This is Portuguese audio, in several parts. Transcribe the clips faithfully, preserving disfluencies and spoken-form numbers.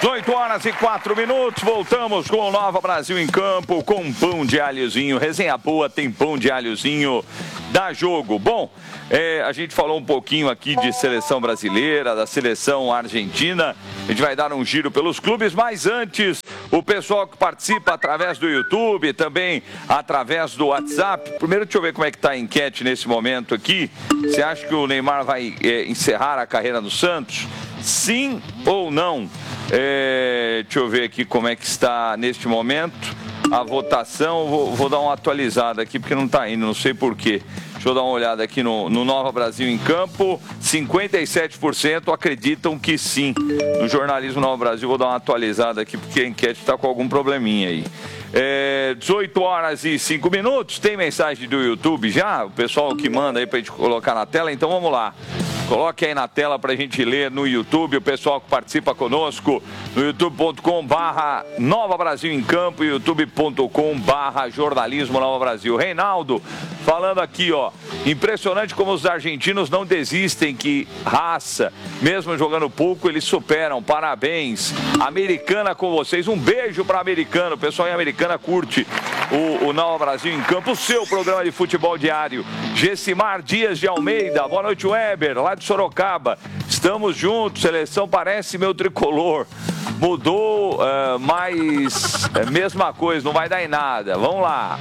dezoito horas e quatro minutos, voltamos com o Nova Brasil em Campo, com pão de alhozinho. Resenha boa, tem pão de alhozinho, dá jogo. Bom, é, a gente falou um pouquinho aqui de seleção brasileira, da seleção argentina. A gente vai dar um giro pelos clubes, mas antes, o pessoal que participa através do YouTube, também através do WhatsApp. Primeiro, deixa eu ver como é que está a enquete nesse momento aqui. Você acha que o Neymar vai é, encerrar a carreira no Santos? Sim ou não? É, deixa eu ver aqui como é que está neste momento a votação. Vou, vou dar uma atualizada aqui porque não está indo, não sei porquê. Deixa eu dar uma olhada aqui no, no Nova Brasil em Campo. cinquenta e sete por cento acreditam que sim. No jornalismo Nova Brasil, vou dar uma atualizada aqui porque a enquete está com algum probleminha aí. É, dezoito horas e cinco minutos. Tem mensagem do YouTube já? O pessoal que manda aí pra gente colocar na tela. Então vamos lá. Coloque aí na tela pra gente ler no YouTube. O pessoal que participa conosco no youtube ponto com barra Nova Brasil em Campo e youtube ponto com barra Jornalismo Nova Brasil. Reinaldo falando aqui, ó. Impressionante como os argentinos não desistem, que raça, mesmo jogando pouco, eles superam. Parabéns. Americana com vocês. Um beijo pra Americana. O pessoal em Americana curte o, o Nova Brasil em Campo, o seu programa de futebol diário. Gessimar Dias de Almeida. Boa noite, Weber, lá de Sorocaba. Estamos juntos, seleção parece meu tricolor. Mudou, uh, mas é mesma coisa, não vai dar em nada. Vamos lá.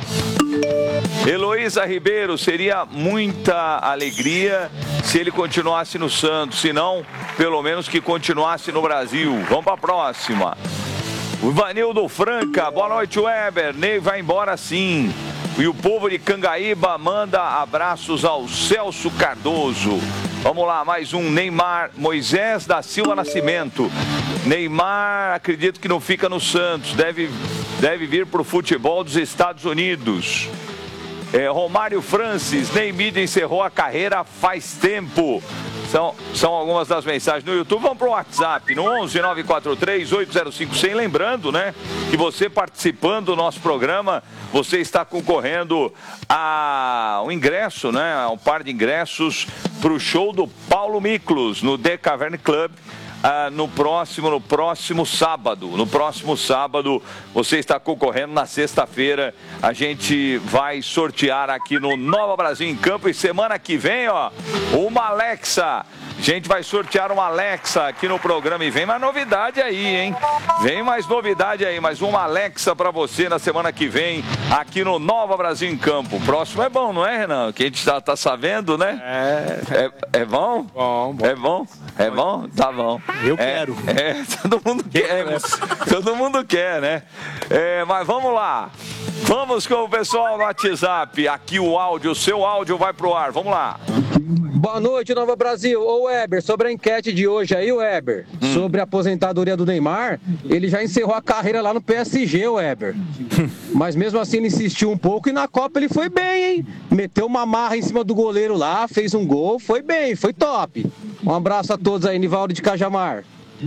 Heloísa Ribeiro, seria muita alegria se ele continuasse no Santos, se não, pelo menos que continuasse no Brasil. Vamos para a próxima. O Ivanildo Franca, boa noite, Weber. Ney vai embora sim. E o povo de Cangaíba manda abraços ao Celso Cardoso. Vamos lá, mais um. Neymar, Moisés da Silva Nascimento. Neymar, acredito que não fica no Santos, deve, deve vir para o futebol dos Estados Unidos. É, Romário Francis, Neymar encerrou a carreira faz tempo. São, são algumas das mensagens no YouTube. Vamos para o WhatsApp, no onze nove quatro três oito zero cinco cem. Lembrando, né, que você participando do nosso programa, você está concorrendo a um ingresso, né, a um par de ingressos para o show do Paulo Miklos no The Cavern Club. Ah, no próximo, no próximo sábado, no próximo sábado, você está concorrendo. Na sexta-feira, a gente vai sortear aqui no Nova Brasil em Campo. E semana que vem, ó, uma Alexa. A gente vai sortear uma Alexa aqui no programa. E vem mais novidade aí, hein? Vem mais novidade aí, mais uma Alexa para você na semana que vem, aqui no Nova Brasil em Campo. O próximo é bom, não é, Renan? Que a gente tá, tá sabendo, né? É. É, é bom? Bom, bom. É bom? É bom? Tá bom. Eu é, quero. É, todo mundo quer. Todo mundo quer, né? É, mas vamos lá. Vamos com o pessoal no WhatsApp. Aqui o áudio, o seu áudio vai pro ar. Vamos lá. Boa noite, Nova Brasil. Ô, Weber, sobre a enquete de hoje aí, Weber, hum. sobre a aposentadoria do Neymar, ele já encerrou a carreira lá no P S G, Weber. Mas mesmo assim ele insistiu um pouco e na Copa ele foi bem, hein? Meteu uma marra em cima do goleiro lá, fez um gol, foi bem, foi top. Um abraço a todos aí, Nivaldo de Cajamar.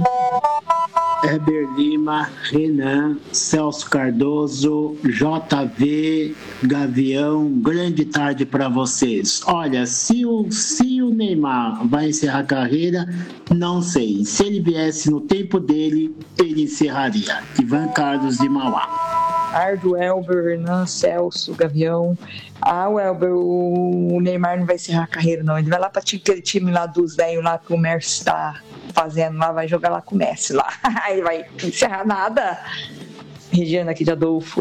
Heber Lima, Renan, Celso Cardoso, J V, Gavião, grande tarde para vocês. Olha, se o, se o Neymar vai encerrar a carreira, não sei. Se ele viesse no tempo dele, ele encerraria. Ivan Carlos de Mauá. Ardo, Elber, Hernan, Celso, Gavião. Ah, o Elber, o Neymar não vai encerrar a carreira, não. Ele vai lá para aquele time lá dos velhos lá que o Messi está fazendo lá, vai jogar lá com o Messi lá. Ele vai encerrar nada. Regiana aqui de Adolfo.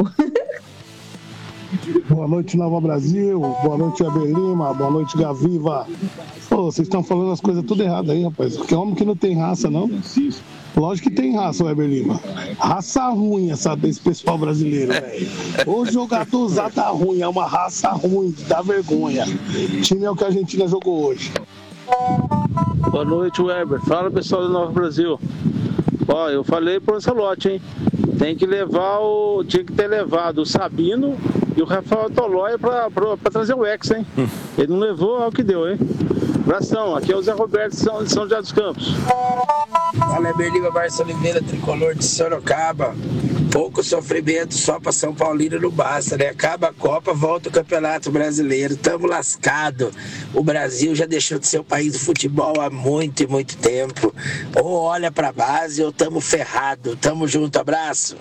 Boa noite, Nova Brasil. Boa noite, Heber Lima. Boa noite, Gaviva. Pô, vocês estão falando as coisas tudo errado aí, rapaz. Que homem que não tem raça, não? Lógico que tem raça, o Heber Lima. Raça ruim essa desse pessoal brasileiro, velho. O jogador usado tá ruim, é uma raça ruim, dá vergonha. O time é o que a Argentina jogou hoje. Boa noite, Weber. Fala, pessoal do Nova Brasil. Ó, eu falei pro Ancelotti, hein? Tem que levar o... Tinha que ter levado o Sabino e o Rafael Tolói pra, pra, pra trazer o Ex, hein? Ele não levou, é o que deu, hein? Abração, aqui é o Zé Roberto de São, de São José dos Campos. Fala, Heber Lima, Barça Oliveira, tricolor de Sorocaba. Pouco sofrimento só para São Paulino não basta, né? Acaba a Copa, volta o Campeonato Brasileiro. Tamo lascado. O Brasil já deixou de ser o país do futebol há muito e muito tempo. Ou olha pra base ou tamo ferrado. Tamo junto, abraço.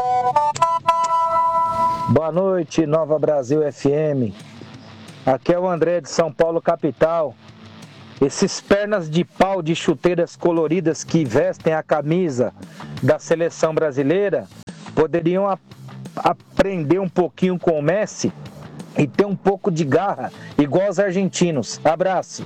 Boa noite, Nova Brasil F M. Aqui é o André de São Paulo, capital. Esses pernas de pau de chuteiras coloridas que vestem a camisa da seleção brasileira poderiam a- aprender um pouquinho com o Messi e ter um pouco de garra, igual os argentinos. Abraço.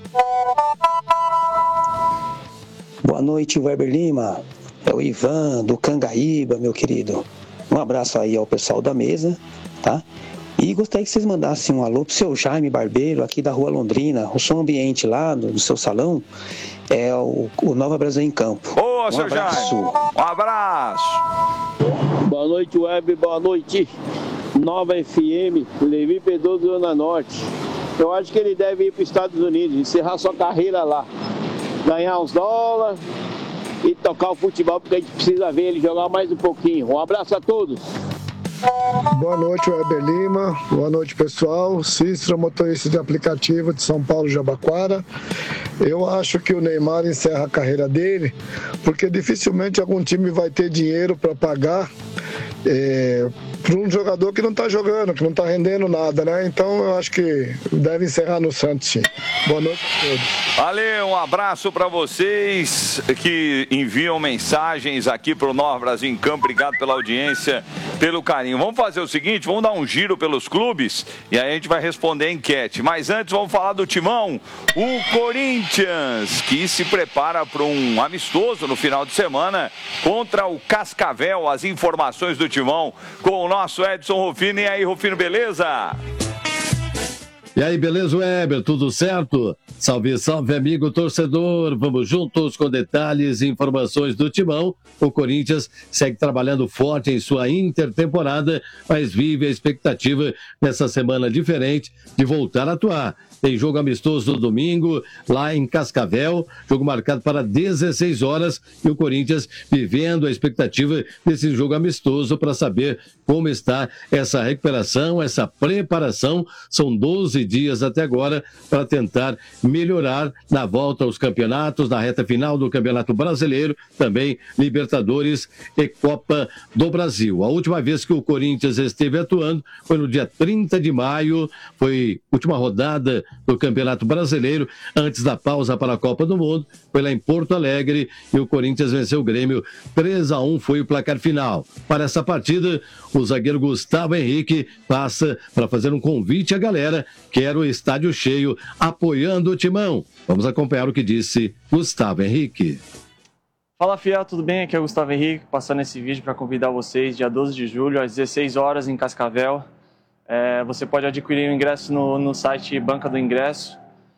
Boa noite, Weber Lima. É o Ivan do Cangaíba, meu querido. Um abraço aí ao pessoal da mesa, tá? E gostaria que vocês mandassem um alô pro seu Jaime Barbeiro, aqui da Rua Londrina. O som ambiente lá do, do seu salão é o, o Nova Brasil em Campo. Ô, um seu abraço. Jaime. Um abraço. Boa noite, Web, boa noite. Nova F M, Levi Pedroso, Zona Norte. Eu acho que ele deve ir para os Estados Unidos, encerrar sua carreira lá. Ganhar uns dólares e tocar o futebol, porque a gente precisa ver ele jogar mais um pouquinho. Um abraço a todos. Boa noite, Weber Lima. Boa noite, pessoal. Cícero, motorista de aplicativo de São Paulo, Jabaquara. Eu acho que o Neymar encerra a carreira dele, porque dificilmente algum time vai ter dinheiro para pagar é, para um jogador que não está jogando, que não está rendendo nada, né? Então eu acho que deve encerrar no Santos, sim. Boa noite a todos. Valeu, um abraço para vocês que enviam mensagens aqui para o Nova Brasil em Campo. Obrigado pela audiência, pelo carinho. Vamos fazer o seguinte, vamos dar um giro pelos clubes e aí a gente vai responder a enquete. Mas antes vamos falar do Timão, o Corinthians, que se prepara para um amistoso no final de semana contra o Cascavel. As informações do Timão com o nosso Edson Rufino. E aí, Rufino, beleza? E aí, beleza, Weber? Tudo certo? Salve, salve, amigo torcedor. Vamos juntos com detalhes e informações do Timão. O Corinthians segue trabalhando forte em sua intertemporada, mas vive a expectativa nessa semana diferente de voltar a atuar. Tem jogo amistoso no domingo, lá em Cascavel, jogo marcado para dezesseis horas, e o Corinthians vivendo a expectativa desse jogo amistoso para saber como está essa recuperação, essa preparação. São doze dias até agora para tentar melhorar na volta aos campeonatos, na reta final do Campeonato Brasileiro, também Libertadores e Copa do Brasil. A última vez que o Corinthians esteve atuando foi no dia trinta de maio, foi a última rodada do Campeonato Brasileiro, antes da pausa para a Copa do Mundo, foi lá em Porto Alegre e o Corinthians venceu o Grêmio três a um, foi o placar final. Para essa partida, o zagueiro Gustavo Henrique passa para fazer um convite à galera, quer o estádio cheio, apoiando o Timão. Vamos acompanhar o que disse Gustavo Henrique. Fala, fiel, tudo bem? Aqui é o Gustavo Henrique, passando esse vídeo para convidar vocês, dia doze de julho, às dezesseis horas, em Cascavel. É, você pode adquirir o ingresso no, no site Banca do Ingresso.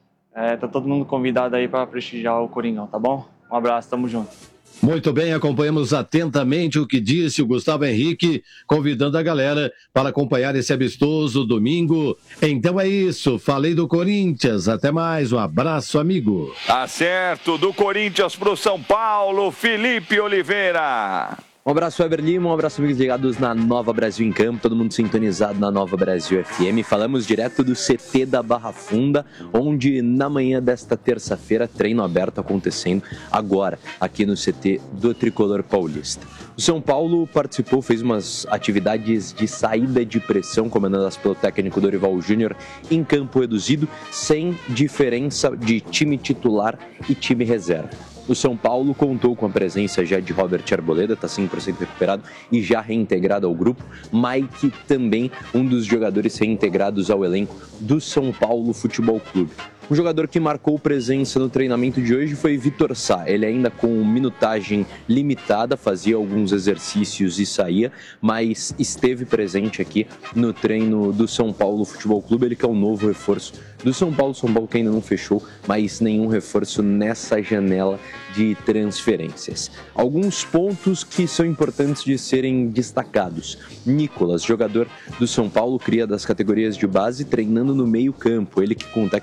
É, tá todo mundo convidado aí para prestigiar o Coringão, tá bom? Um abraço, tamo junto. Muito bem, acompanhamos atentamente o que disse o Gustavo Henrique, convidando a galera para acompanhar esse amistoso domingo. Então é isso, falei do Corinthians, até mais, um abraço, amigo. Tá certo, do Corinthians pro São Paulo, Felipe Oliveira. Um abraço, Weber Lima, um abraço, amigos ligados na Nova Brasil em Campo, todo mundo sintonizado na Nova Brasil F M. Falamos direto do C T da Barra Funda, onde na manhã desta terça-feira, treino aberto acontecendo agora, aqui no C T do Tricolor Paulista. O São Paulo participou, fez umas atividades de saída de pressão, comandadas pelo técnico Dorival Júnior, em campo reduzido, sem diferença de time titular e time reserva. O São Paulo contou com a presença já de Robert Arboleda, está cem por cento recuperado e já reintegrado ao grupo. Mike também, um dos jogadores reintegrados ao elenco do São Paulo Futebol Clube. O jogador que marcou presença no treinamento de hoje foi Vitor Sá. Ele ainda com minutagem limitada, fazia alguns exercícios e saía, mas esteve presente aqui no treino do São Paulo Futebol Clube. Ele que é o novo reforço do São Paulo. São Paulo que ainda não fechou, mas nenhum reforço nessa janela de transferências. Alguns pontos que são importantes de serem destacados. Nicolas, jogador do São Paulo, cria das categorias de base, treinando no meio campo. Ele que com o técnico Roger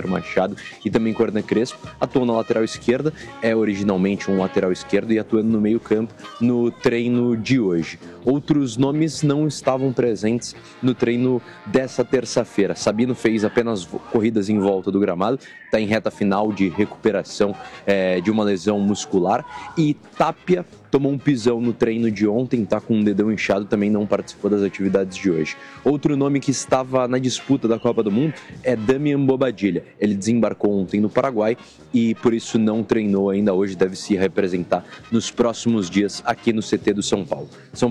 Roger Machado e também com o Hernan Crespo. Atuou na lateral esquerda, é originalmente um lateral esquerdo e atuando no meio campo no treino de hoje. Outros nomes não estavam presentes no treino dessa terça-feira. Sabino fez apenas corridas em volta do gramado, está em reta final de recuperação é, de uma lesão muscular, e Tapia tomou um pisão no treino de ontem, está com um dedão inchado, também não participou das atividades de hoje. Outro nome que estava na disputa da Copa do Mundo é Damian Bobadilla. Ele desembarcou ontem no Paraguai e por isso não treinou ainda hoje, deve se representar nos próximos dias aqui no C T do São Paulo. São